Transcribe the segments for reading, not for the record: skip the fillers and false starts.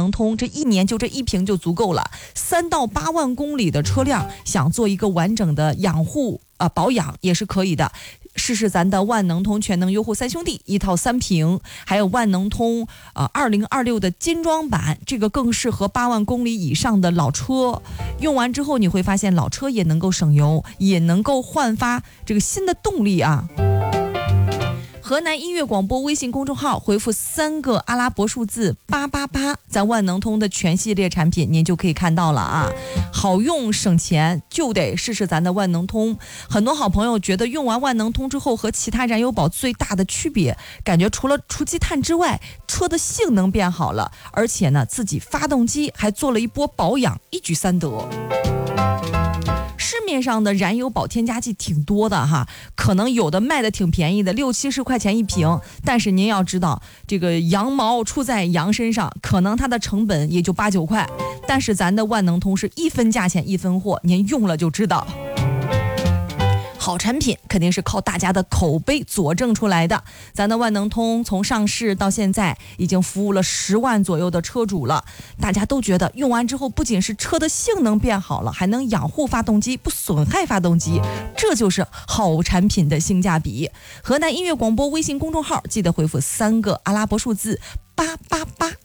能通，这一年就这一瓶就足够了。3到8万公里的车辆，想做一个完整的养护保养也是可以的。试试咱的万能通全能优护3兄弟，1套3瓶，还有万能通2026的精装版，这个更适合8万公里以上的老车。用完之后你会发现老车也能够省油，也能够焕发这个新的动力啊。河南音乐广播微信公众号回复3个阿拉伯数字888，咱万能通的全系列产品您就可以看到了啊。好用省钱就得试试咱的万能通。很多好朋友觉得用完万能通之后和其他燃油宝最大的区别，感觉除了除积碳之外，车的性能变好了，而且呢自己发动机还做了一波保养，一举3得。市面上的燃油宝添加剂挺多的哈，可能有的卖的挺便宜的，60-70块钱一瓶，但是您要知道，这个羊毛出在羊身上，可能它的成本也就8-9块，但是咱的万能通是1分价钱1分货，您用了就知道。好产品肯定是靠大家的口碑佐证出来的。咱的万能通从上市到现在已经服务了10万左右的车主了，大家都觉得用完之后不仅是车的性能变好了，还能养护发动机，不损害发动机，这就是好产品的性价比。河南音乐广播微信公众号记得回复3个阿拉伯数字888。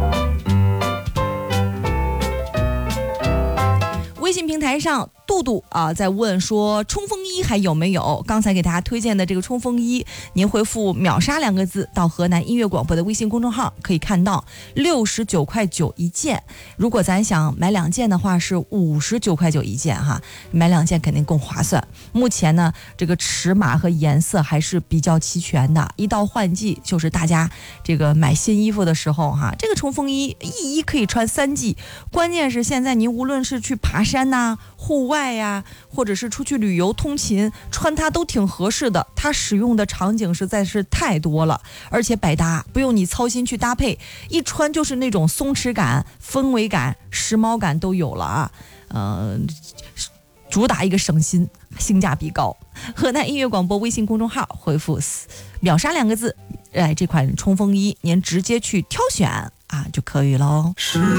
微信平台上杜杜在问说冲锋衣还有没有？刚才给大家推荐的这个冲锋衣，您回复秒杀2个字到河南音乐广播的微信公众号可以看到，69.9块一件。如果咱想买2件的话是59.9块一件哈，买2件肯定更划算。目前呢这个尺码和颜色还是比较齐全的，一到换季就是大家这个买新衣服的时候哈，这个冲锋衣一衣可以穿3季。关键是现在您无论是去爬山户外呀，或者是出去旅游通勤，穿它都挺合适的。它使用的场景实在是太多了，而且百搭，不用你操心去搭配，一穿就是那种松弛感、氛围感、时髦感都有了啊。主打一个省心，性价比高。河南音乐广播微信公众号回复秒杀2个字，这款冲锋衣您直接去挑选就可以喽。